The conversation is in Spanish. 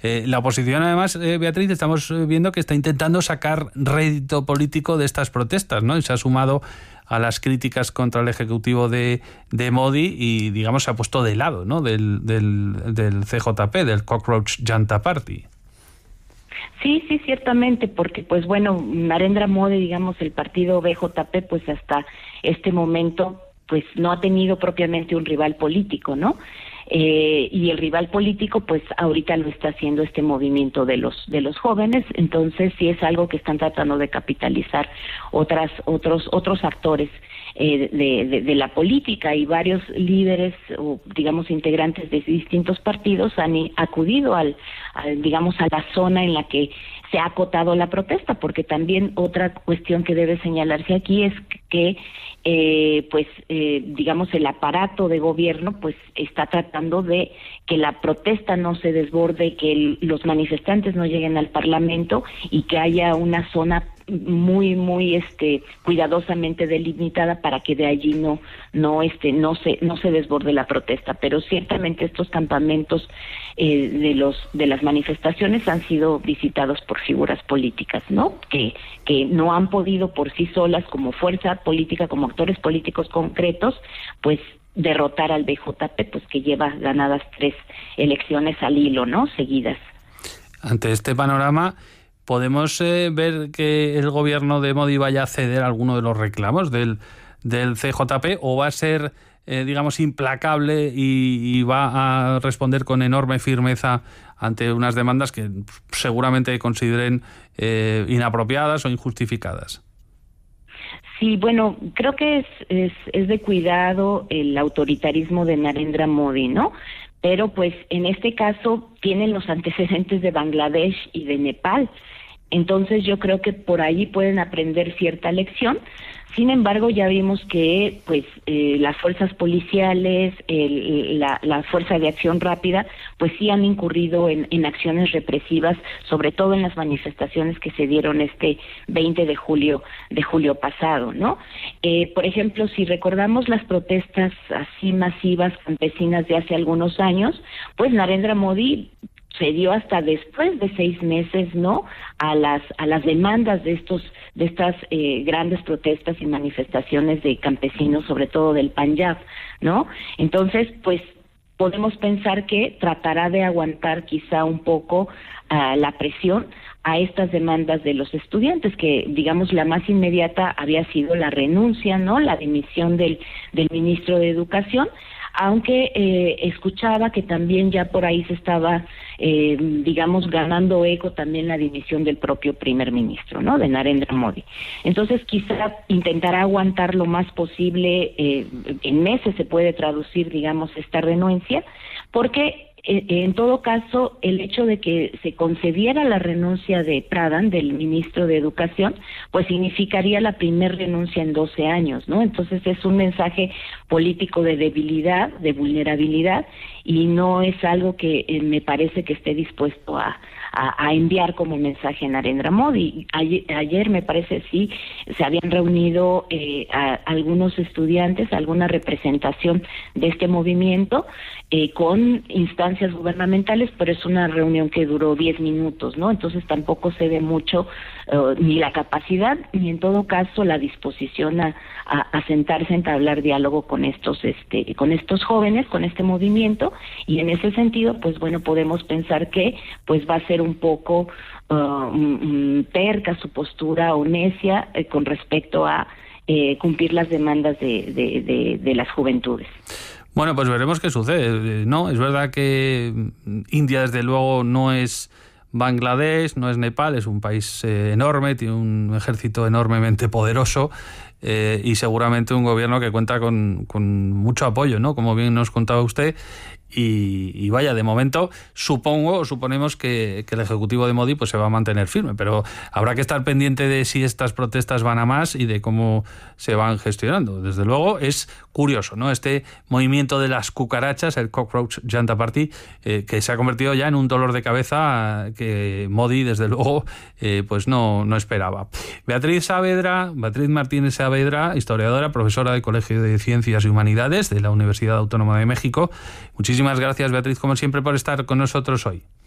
La oposición, además, Beatriz, estamos viendo que está intentando sacar rédito político de estas protestas, ¿no? Y se ha sumado a las críticas contra el ejecutivo de Modi y, digamos, se ha puesto de lado, ¿no? del CJP, del Cockroach Janta Party. Sí, ciertamente, porque pues bueno, Narendra Modi, digamos, el partido BJP, pues hasta este momento pues no ha tenido propiamente un rival político, ¿no? Y el rival político pues ahorita lo está haciendo este movimiento de los jóvenes, entonces sí es algo que están tratando de capitalizar otros actores de la política, y varios líderes o digamos integrantes de distintos partidos han acudido digamos a la zona en la que se ha acotado la protesta, porque también otra cuestión que debe señalarse aquí es que digamos el aparato de gobierno pues está tratando de que la protesta no se desborde, que los manifestantes no lleguen al Parlamento y que haya una zona muy cuidadosamente delimitada para que de allí no se desborde la protesta. Pero ciertamente estos campamentos de las manifestaciones han sido visitados por figuras políticas, ¿no? Que no han podido por sí solas, como fuerza política, como actores políticos concretos, pues derrotar al BJP, pues que lleva ganadas 3 elecciones al hilo, ¿no? Seguidas. Ante este panorama, ¿podemos ver que el gobierno de Modi vaya a ceder a alguno de los reclamos del CJP, o va a ser, digamos, implacable y va a responder con enorme firmeza ante unas demandas que seguramente consideren inapropiadas o injustificadas? Sí, bueno, creo que es de cuidado el autoritarismo de Narendra Modi, ¿no? Pero pues en este caso tienen los antecedentes de Bangladesh y de Nepal. Entonces yo creo que por ahí pueden aprender cierta lección. Sin embargo, ya vimos que pues las fuerzas policiales, la Fuerza de Acción Rápida, pues sí han incurrido en acciones represivas, sobre todo en las manifestaciones que se dieron este 20 de julio pasado, ¿no? Por ejemplo, si recordamos las protestas así masivas campesinas de hace algunos años, pues Narendra Modi se dio hasta después de 6 meses, ¿no?, a las demandas de estas grandes protestas y manifestaciones de campesinos, sobre todo del Punjab, ¿no? Entonces, pues podemos pensar que tratará de aguantar quizá un poco la presión a estas demandas de los estudiantes, que digamos la más inmediata había sido la renuncia, ¿no?, la dimisión del ministro de Educación, aunque escuchaba que también ya por ahí se estaba, digamos, ganando eco también la dimisión del propio primer ministro, ¿no?, de Narendra Modi. Entonces quizá intentará aguantar lo más posible, en meses se puede traducir, digamos, esta renuncia, porque en todo caso, el hecho de que se concediera la renuncia de Pradhan, del ministro de Educación, pues significaría la primer renuncia en 12 años, ¿no? Entonces es un mensaje político de debilidad, de vulnerabilidad, y no es algo que me parece que esté dispuesto a enviar como mensaje a Narendra Modi. Ayer me parece sí se habían reunido algunos estudiantes, alguna representación de este movimiento con instancias gubernamentales, pero es una reunión que duró 10 minutos, ¿no? Entonces tampoco se ve mucho ni la capacidad ni en todo caso la disposición a sentarse a entablar diálogo con estos jóvenes, con este movimiento, y en ese sentido pues bueno, podemos pensar que pues va a ser un poco terca su postura o necia con respecto a cumplir las demandas de las juventudes. Bueno, pues veremos qué sucede, ¿no? Es verdad que India, desde luego, no es Bangladesh, no es Nepal, es un país enorme, tiene un ejército enormemente poderoso y seguramente un gobierno que cuenta con mucho apoyo, ¿no?, como bien nos contaba usted. Y vaya, de momento suponemos que el Ejecutivo de Modi pues se va a mantener firme, pero habrá que estar pendiente de si estas protestas van a más y de cómo se van gestionando. Desde luego es curioso, ¿no?, este movimiento de las cucarachas, el Cockroach Janta Party, que se ha convertido ya en un dolor de cabeza que Modi, desde luego, pues no esperaba. Beatriz Martínez Saavedra, historiadora, profesora del Colegio de Ciencias y Humanidades de la Universidad Autónoma de México. Muchísimas gracias, Beatriz, como siempre, por estar con nosotros hoy.